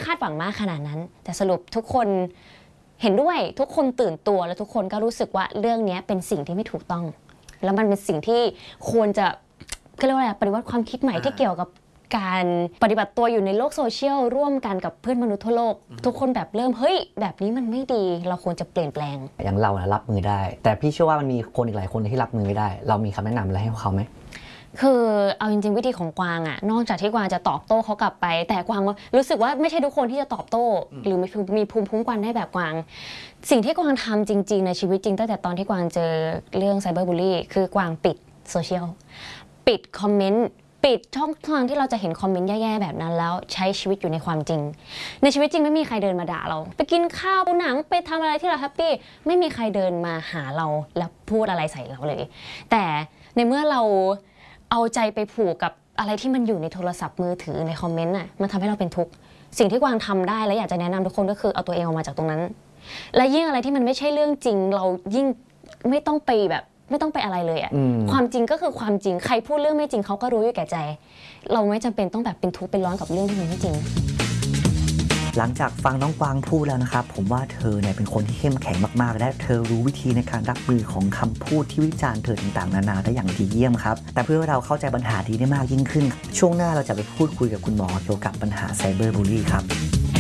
าดหวังมากขนาดนั้นแต่สรุปทุกคนเห็นด้วยทุกคนตื่นตัวแล้วทุกคนก็รู้สึกว่าเรื่องนี้เป็นสิ่งที่ไม่ถูกต้องแล้วมันเป็นสิ่งที่ควรจะเรียกว่าอะไรปฏิวัติความคิดใหม่ที่เกี่ยวกับการปฏิบัติตัวอยู่ในโลกโซเชียลร่วมกันกับเพื่อนมนุษย์ทั่วโลกทุกคนแบบเริ่มเฮ้ยแบบนี้มันไม่ดีเราควรจะเปลี่ยนแปลงอย่างเรารับมือได้แต่พี่เชื่อว่ามันมีคนอีกหลายคนที่รับมือไม่ได้เรามีคำแนะนำอะไรให้เขาไหมคือเอาจริงๆวิธีของกวางอะนอกจากที่กวางจะตอบโต้เขากลับไปแต่กวางรู้สึกว่าไม่ใช่ทุกคนที่จะตอบโต้หรือมีภูมิคุ้มกันได้แบบกวางสิ่งที่กวางทำจริงๆในชีวิตจริงตั้งแต่ตอนที่กวางเจอเรื่องไซเบอร์บูลลี่คือกวางปิดโซเชียลปิดคอมเมนต์ปิดช่องทางที่เราจะเห็นคอมเมนต์แย่ๆแบบนั้นแล้วใช้ชีวิตอยู่ในความจริงในชีวิตจริงไม่มีใครเดินมาด่าเราไปกินข้าวดูหนังไปทำอะไรที่เราแฮปปี้ไม่มีใครเดินมาหาเราแล้วพูดอะไรใส่เราเลยแต่ในเมื่อเราเอาใจไปผูกกับอะไรที่มันอยู่ในโทรศัพท์มือถือในคอมเมนต์น่ะมันทำให้เราเป็นทุกข์สิ่งที่กวางทำได้และอยากจะแนะนำทุกคนก็คือเอาตัวเองออกมาจากตรงนั้นและยิ่งอะไรที่มันไม่ใช่เรื่องจริงเรายิ่งไม่ต้องไปอะไรเลยอะความจริงก็คือความจริงใครพูดเรื่องไม่จริงเขาก็รู้อยู่แก่ใจเราไม่จำเป็นต้องแบบเป็นทุกข์เป็นร้อนกับเรื่องที่มันไม่จริงหลังจากฟังน้องกวางพูดแล้วนะครับผมว่าเธอเนี่ยเป็นคนที่เข้มแข็งมากๆและเธอรู้วิธีในการรับมือของคำพูดที่วิจารณ์เธอต่างๆนานาได้อย่างดีเยี่ยมครับแต่เพื่อเราเข้าใจปัญหาดีได้มากยิ่งขึ้นช่วงหน้าเราจะไปพูดคุยกับคุณหมอเกี่ยวกับปัญหาไซเบอร์บูลลี่ครับ